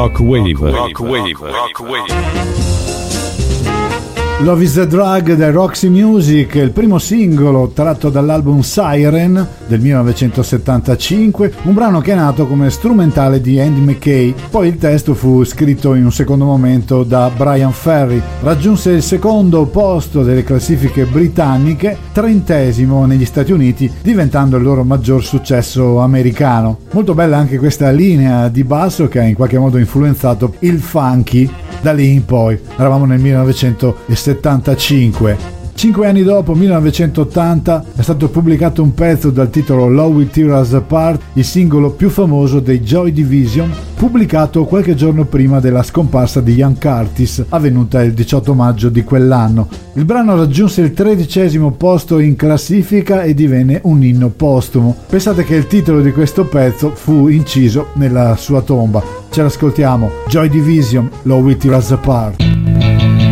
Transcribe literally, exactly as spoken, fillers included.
Rock Wave. Rock Wave. Rock Wave. Love is a Drug del Roxy Music, il primo singolo tratto dall'album Siren del millenovecentosettantacinque, un brano che è nato come strumentale di Andy McKay. Poi il testo fu scritto in un secondo momento da Brian Ferry. Raggiunse il secondo posto delle classifiche britanniche, trentesimo negli Stati Uniti, diventando il loro maggior successo americano. Molto bella anche questa linea di basso che ha in qualche modo influenzato il funky. Da lì in poi, eravamo nel millenovecentosettantacinque. Cinque anni dopo, millenovecentottanta, è stato pubblicato un pezzo dal titolo Love Will Tear Us Apart, il singolo più famoso dei Joy Division, pubblicato qualche giorno prima della scomparsa di Ian Curtis, avvenuta il diciotto maggio di quell'anno. Il brano raggiunse il tredicesimo posto in classifica e divenne un inno postumo. Pensate che il titolo di questo pezzo fu inciso nella sua tomba. Ce l'ascoltiamo, Joy Division, Love Will Tear Us Apart.